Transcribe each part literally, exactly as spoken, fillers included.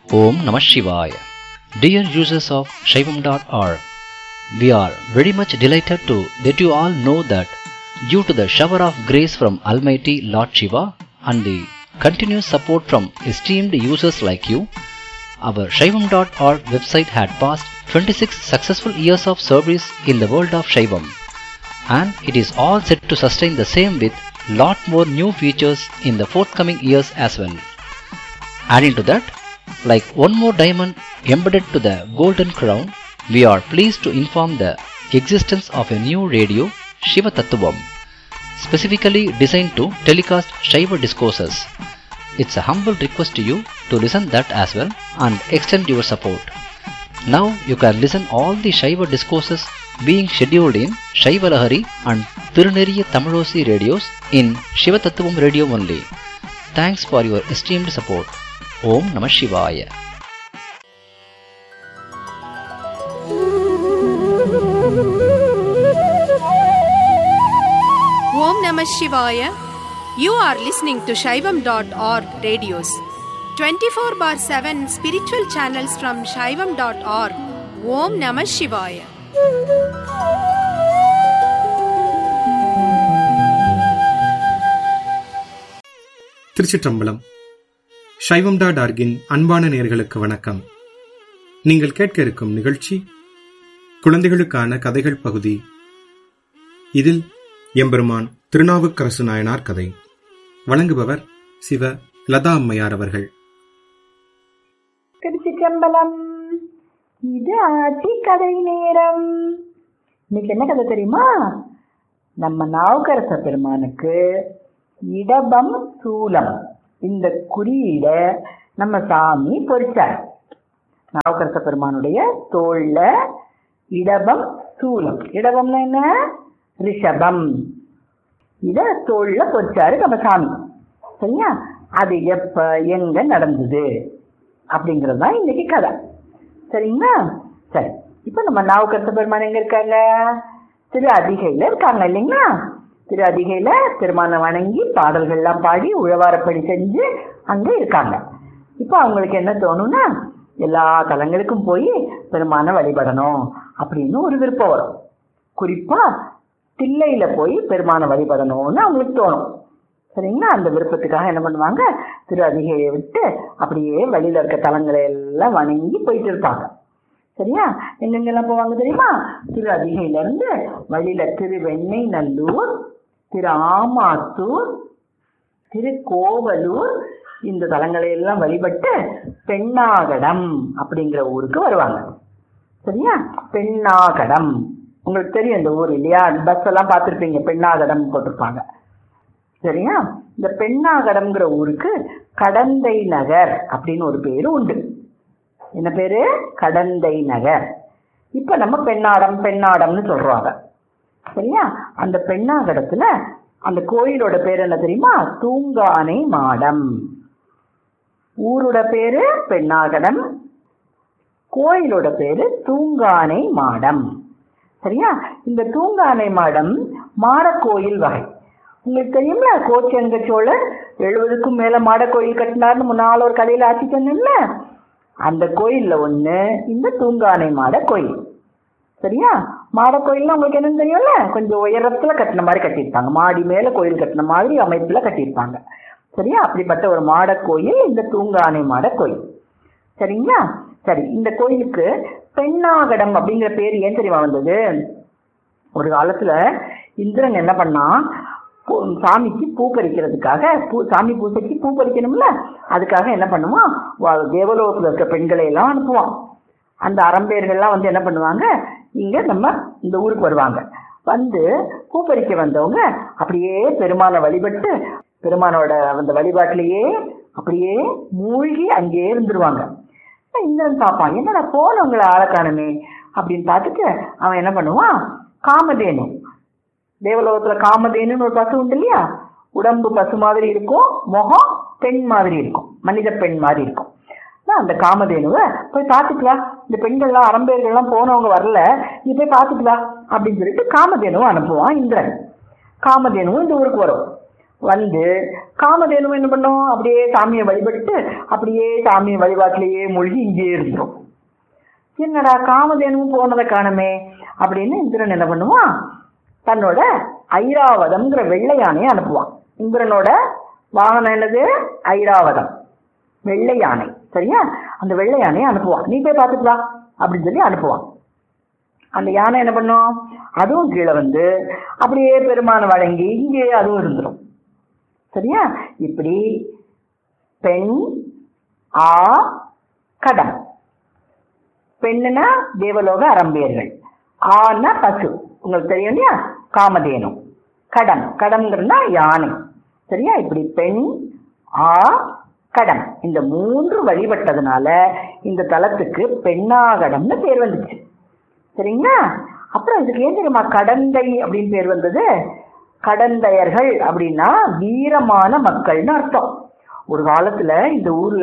Om Namah Shivaya. Dear users of Shaivam dot org, we are very much delighted to let you all know that due to the shower of grace from Almighty Lord Shiva and the continuous support from esteemed users like you, our Shaivam dot org website had passed twenty-six successful years of service in the world of Shaivam, and it is all set to sustain the same with lot more new features in the forthcoming years as well. Adding to that, like one more diamond embedded to the golden crown, we are pleased to inform the existence of a new radio, Shiva Tattvam, specifically designed to telecast Shiva discourses. It's a humble request to you to listen that as well and extend your support. Now you can listen all the Shiva discourses being scheduled in Shiva Lahari and Tiruneriya Tamilosi radios in Shiva Tattvam radio only. Thanks for your esteemed support. Om Namah Shivaya. Om Namah Shivaya. You are listening to Shaivam dot org radios. twenty-four bar seven spiritual channels from Shaivam dot org. Om Namah Shivaya. திருச்சிற்றம்பலம். சைவம் dot ஆர்கின் அன்பான நேயர்களுக்கு வணக்கம். நீங்கள் கேட்க இருக்கும் நிகழ்ச்சி குழந்தைகளுக்கான கதைகள் பகுதி. இதில் எம்பெருமான் திருநாவுக்கரசு நாயனார் கதை. வழங்குபவர் சிவ லதா அம்மையார் அவர்கள். திருச்சிற்றம்பலம். இது ஆட்சி கதை நேரம். இன்னைக்கு என்ன கதை தெரியுமா? நம்ம நாவுக்கரச பெருமானுக்கு இடபம் சூலம் இந்த குறியீட நம்ம சாமி பொறிச்சார். நாவுக்கரச பெருமானுடைய தோல்ல இடபம் சூலம். இடபம்னா என்ன? ரிஷபம். இத தோல்ல பொறிச்சாரு நம்ம சாமி. சரியா? அது எப்ப எங்க நடந்தது அப்படிங்கிறது தான் இன்னைக்கு கதை. சரிங்களா? சரி, இப்ப நம்ம நாவுக்கரச பெருமான் எங்க இருக்காங்க? திரு அதிகையில இருக்காங்க இல்லைங்களா? திரு அதிகையில பெருமானை வணங்கி பாடல்கள்லாம் பாடி உழவாரப்படி செஞ்சு அங்க இருக்காங்க. இப்ப அவங்களுக்கு என்ன தோணும்னா, எல்லா தலங்களுக்கும் போய் பெருமானை வழிபடணும் அப்படின்னு ஒரு விருப்பம் வரும். குறிப்பா தில்லையில போய் பெருமானை வழிபடணும்னு அவங்களுக்கு தோணும். சரிங்களா? அந்த விருப்பத்துக்காக என்ன பண்ணுவாங்க, திரு அதிகையை விட்டு அப்படியே வழியில இருக்க தலங்களை எல்லாம் வணங்கி போயிட்டு இருப்பாங்க. சரியா? எங்கெங்கெல்லாம் போவாங்க தெரியுமா? திரு அதிகையில இருந்து வழியில திரு வெண்ணெய் நல்லூர், திரு ஆமாத்தூர், திரு கோவலூர், இந்த தலங்களை எல்லாம் வழிபட்டு பெண்ணாகடம் அப்படிங்கிற ஊருக்கு வருவாங்க. சரியா? பெண்ணாகடம் உங்களுக்கு தெரியும் இந்த ஊர் இல்லையா? பஸ் எல்லாம் பார்த்துருப்பீங்க, பெண்ணாகடம் போட்டிருப்பாங்க. சரியா? இந்த பெண்ணாகடம்ங்கிற ஊருக்கு கடந்தை நகர் அப்படின்னு ஒரு பேரு உண்டு. என்ன பேரு? கடந்தை நகர். இப்ப நம்ம பெண்ணாடம் பெண்ணாடம்னு சொல்றாங்க. சரியா? அந்த பெண்ணாகடத்துல அந்த கோயிலோட பேர் என்ன தெரியுமா? தூங்கானை மாடம். ஊரோட பேரு பெண்ணாகடம், கோயிலோட பேரு தூங்கானை மாடம். சரியா? இந்த தூங்கானை மாடம் மாடக்கோயில் வகை. உங்களுக்கு தெரியும்ல, கோச்செங்க சோழர் எழுபதுக்கும் மேல மாடக்கோயில் கட்டினார்னு முன்னால ஒரு கதையில ஆட்சி சொன்னேன்ல, அந்த கோயில்ல ஒண்ணு இந்த தூங்கானை மாட கோயில். சரியா? மாட கோயில்னா உங்களுக்கு என்னன்னு தெரியும்ல, கொஞ்சம் உயரத்துல கட்டின மாதிரி கட்டியிருப்பாங்க, மாடி மேல கோயில் கட்டின மாதிரி அமைப்புல கட்டியிருப்பாங்க. சரியா? அப்படிப்பட்ட ஒரு மாட கோயில் இந்த தூங்கானை மாட கோயில். சரிங்களா? சரி, இந்த கோயிலுக்கு பெண்ணாகடம் அப்படிங்கிற பேர் ஏன் தெரியுமா வந்தது? ஒரு காலத்துல இந்திரன் என்ன பண்ணா, சாமிக்கு பூ பறிக்கிறதுக்காக, பூ சாமி பூசைக்கு பூ பறிக்கணும்ல, அதுக்காக என்ன பண்ணுவான், தேவலோகத்துல இருக்க பெண்களை எல்லாம் அனுப்புவான். அந்த அறம்பேர்கள்லாம் வந்து என்ன பண்ணுவாங்க, இங்க நம்ம இந்த ஊருக்கு வருவாங்க. வந்து பூ பறிக்க வந்தவங்க அப்படியே பெருமானை வழிபட்டு பெருமானோட அந்த வழிபாட்டிலேயே அப்படியே மூழ்கி அங்கேயே இருந்துருவாங்க. இந்திரன் பார்ப்பான், என்னடா போனவங்களை ஆளக்கானமே அப்படின்னு பார்த்துட்டு அவன் என்ன பண்ணுவான், காமதேனு, தேவலோகத்துல காமதேனுன்னு ஒரு பசு உண்டு இல்லையா, உடம்பு பசு மாதிரி இருக்கும், முகம் பெண் மாதிரி இருக்கும், மனித பெண் மாதிரி இருக்கும். அந்த காமதேனுவை போய் பார்த்துக்கலாம், இந்த பெண்கள்லாம் அறம்பேர்கள்லாம் போனவங்க வரல, நீ போய் பார்த்துக்கலாம் அப்படின்னு சொல்லிட்டு காமதேனுவை அனுப்புவான் இந்திரன். காமதேனுவும் இந்த ஊருக்கு வரும். வந்து காமதேனு என்ன பண்ணும், அப்படியே சாமியை வழிபட்டு அப்படியே சாமியை வழிபாட்டிலேயே மூழ்கி இங்கேயே இருந்துடும். என்னடா காமதேனும் போனதை காணுமே அப்படின்னு இந்திரன் என்ன பண்ணுவான், தன்னோட ஐராவதம்ங்கிற வெள்ளை யானையை அனுப்புவான். இந்திரனோட வாகனம் என்னது, ஐராவதம், வெள்ளை யானை. சரியா, அந்த வெள்ளை யானையை அனுப்புவான். நீ போய் பார்த்துட்டு வா அப்படின்னு சொல்லி அனுப்புவான். அந்த யானை என்ன பண்ணும், அதுவும் கீழே வந்து அப்படியே பெருமானை வழங்கி இங்கே அதுவும் இருந்துடும். சரியா, இப்படி பெண் ஆ கடம். பெண்ணுனா தேவலோக அரம்பியர்கள், ஆனா பசு உங்களுக்கு தெரியும் இல்லையா, காமதேனு. கடம், கடம்ங்கிறதுனா யானை. சரியா, இப்படி பெண் ஆ கடம் இந்த மூன்று வழிபட்டதுனால இந்த தலத்துக்கு பெண்ணாகடம்னு பேர் வந்துச்சு. சரிங்களா, அப்புறம் இதுக்கு ஏன் தெரியுமா கடந்தை அப்படின்னு பேர் வந்தது? கடந்தையர்கள் அப்படின்னா வீரமான மக்கள்னு அர்த்தம். ஒரு காலத்துல இந்த ஊர்ல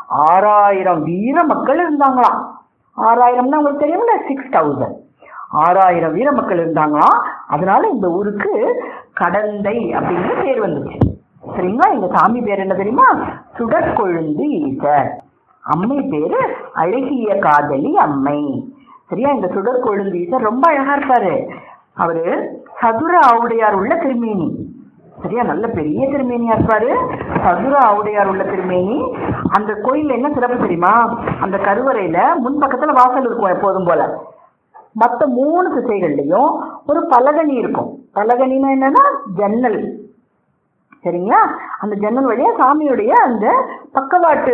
ஆறாயிரம் வீர மக்கள் இருந்தாங்களாம். ஆறாயிரம்னா உங்களுக்கு தெரியும்ல, சிக்ஸ் தௌசண்ட் ஆறாயிரம் வீர மக்கள் இருந்தாங்களாம். அதனால இந்த ஊருக்கு கடந்தை அப்படிங்கிற பேர் வந்துச்சு. சரிங்களா, இந்த சாமி பேர் என்ன தெரியுமா, சுடற்கொழுந்து ஈசர். அம்மை பேரு அழகிய காதலி அம்மை. சரியா, இந்த சுடற்கொழுந்து ஈசர் ரொம்ப அழகா இருப்பாரு. அவரு சதுர ஆவுடையார் உள்ள திருமேனி. சரியா, நல்ல பெரிய திருமேனியா இருப்பாரு, சதுர ஆவுடையார் உள்ள திருமேனி. அந்த கோயில்ல என்ன சிறப்பு தெரியுமா, அந்த கருவறையில முன்பக்கத்துல வாசல் இருக்கும் எப்போதும் போல. மற்ற மூணு திசைகள்லயும் ஒரு பலகனி இருக்கும். பலகனின்னா என்னன்னா ஜன்னல். சரிங்களா, அந்த ஜன்னல் வழியா சாமியுடைய அந்த பக்கவாட்டு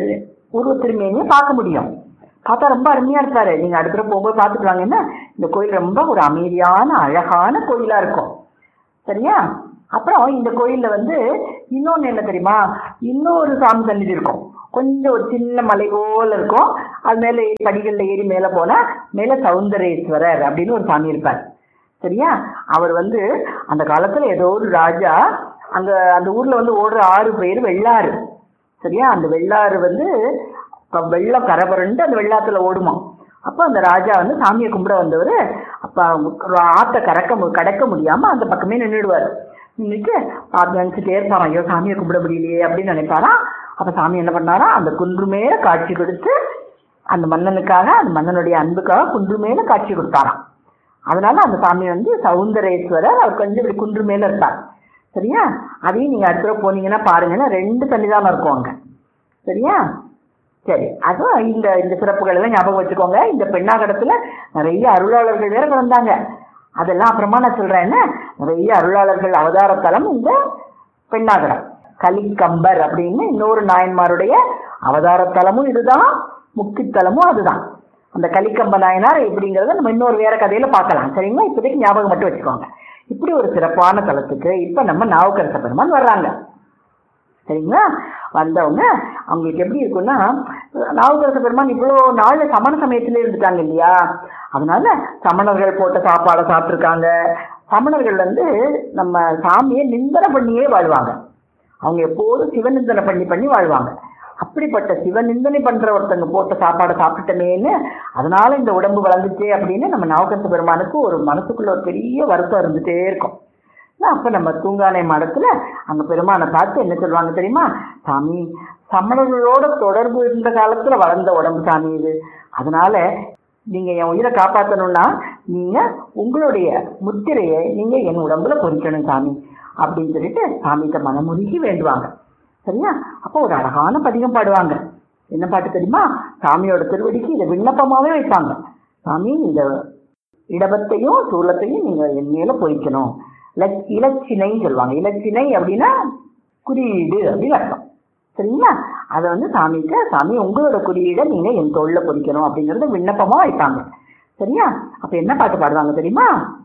உருவ திருமேனியை பார்க்க முடியும். பார்த்தா ரொம்ப அருமையா இருப்பாரு. நீங்க அடுத்த போகும்போது பார்த்துட்டு வாங்கன்னா இந்த கோயில் ரொம்ப ஒரு அமைதியான அழகான கோயிலா இருக்கும். சரியா, அப்புறம் இந்த கோயில்ல வந்து இன்னொன்னு என்ன தெரியுமா, இன்னொரு சாமி சன்னிதி இருக்கும். கொஞ்சம் ஒரு சின்ன மலை போல இருக்கும். அது மேல படிகள்ல ஏறி மேல போனா மேல சௌந்தரேஸ்வரர் அப்படின்னு ஒரு சாமி இருப்பார். சரியா, அவர் வந்து அந்த காலத்துல ஏதோ ஒரு ராஜா அங்க அந்த ஊர்ல வந்து ஓடுற ஆறு பேர் வெள்ளாறு. சரியா, அந்த வெள்ளாறு வந்து வெள்ளம் கரபரண்டு அந்த வெள்ளாத்துல ஓடுமா. அப்ப அந்த ராஜா வந்து சாமியை கும்பிட வந்தவர் அப்ப ஆத்த கறக்க கடக்க முடியாம அந்த பக்கமே நின்றுடுவார். நின்றுட்டு பார்த்து நினைச்சுட்டே இருப்பாராம், ஐயோ சாமியை கும்பிட முடியலையே அப்படின்னு நினைப்பாராம். அப்ப சாமி என்ன பண்ணாரா, அந்த குன்று மேல காட்சி கொடுத்து அந்த மன்னனுக்காக, அந்த மன்னனுடைய அன்புக்காக குன்று மேல காட்சி கொடுத்தாராம். அதனால அந்த சாமி வந்து சௌந்தரேஸ்வரர். அவர் கொஞ்சம் இப்படி குன்று மேல இருப்பார். சரியா, அதையும் நீங்க அடுத்த போனீங்கன்னா பாருங்கன்னா ரெண்டு சன்னிதானம் இருக்கும் அங்க. சரியா, சரி, அதுவும் இந்த இந்த சிறப்புகள் எல்லாம் ஞாபகம் வச்சுக்கோங்க. இந்த பெண்ணாகடத்துல நிறைய அருளாளர்கள் வேற வந்தாங்க. அதெல்லாம் அப்புறமா நான் சொல்றேன். என்ன நிறைய அருளாளர்கள் அவதாரத்தலம் இந்த பெண்ணாகடம். கலிக்கம்பர் அப்படின்னு இன்னொரு நாயன்மாருடைய அவதாரத்தலமும் இதுதான், முக்தித்தலமும் அதுதான். அந்த கலிக்கம்ப நாயனார் எப்படிங்கிறத நம்ம இன்னொரு வேற கதையில பார்க்கலாம். சரிங்களா, இப்போதைக்கு ஞாபகம் மட்டும் வச்சுக்கோங்க. இப்படி ஒரு சிறப்பான தலத்துக்கு இப்ப நம்ம நாவுக்கரச பெருமான் வர்றாங்க. சரிங்களா, வந்தவங்க அவங்களுக்கு எப்படி இருக்குன்னா, நாவுக்கரச பெருமான் இவ்வளோ நாள் சமண சமயத்திலே இருந்துட்டாங்க இல்லையா, அதனால சமணர்கள் போட்ட சாப்பாடை சாப்பிட்ருக்காங்க. சமணர்கள் வந்து நம்ம சாமியை நிந்தனை பண்ணியே வாழ்வாங்க. அவங்க எப்போதும் சிவநிந்தனை பண்ணி பண்ணி வாழ்வாங்க. அப்படிப்பட்ட சிவநிந்தனை பண்ற ஒருத்தங்க போட்ட சாப்பாடை சாப்பிட்டமேன்னு அதனால இந்த உடம்பு வளர்ந்துட்டே அப்படின்னு நம்ம நாவுக்கரச பெருமானுக்கு ஒரு மனசுக்குள்ள ஒரு பெரிய வருத்தம் இருந்துட்டே இருக்கும். அப்ப நம்ம தூங்கானை மடத்துல அங்க பெருமானை பார்த்து என்ன சொல்லுவாங்க தெரியுமா, சாமி சமணர்களோட தொடர்பு இருந்த காலத்துல வளர்ந்த உடம்பு சாமி இது, அதனால நீங்க என் உயிரை காப்பாற்றணும்னா நீங்க உங்களுடைய முத்திரையை நீங்க என் உடம்புல பொறிக்கணும் சாமி அப்படின்னு சொல்லிட்டு சாமிகிட்ட மனமுருகி வேண்டுவாங்க. சரியா, அப்போ ஒரு அழகான பதிகம் பாடுவாங்க. என்ன பாட்டு தெரியுமா, சாமியோட திருவடிக்கு இதை விண்ணப்பமாவே வைப்பாங்க. சாமி இந்த இடபத்தையும் சூலத்தையும் நீங்க என் மேல பொறிக்கணும். இலச்சினைன்னு சொல்லுவாங்க. இலச்சினை அப்படின்னா குறியீடு அப்படின்னு அர்த்தம். சரிங்களா, அதை வந்து சாமிக்கு சாமி உங்களோட குறியீடை நீங்க என் தோல்ல பொறிக்கணும் அப்படிங்கறத விண்ணப்பமா வைப்பாங்க. சரியா, அப்ப என்ன பாட்டு பாடுவாங்க தெரியுமா,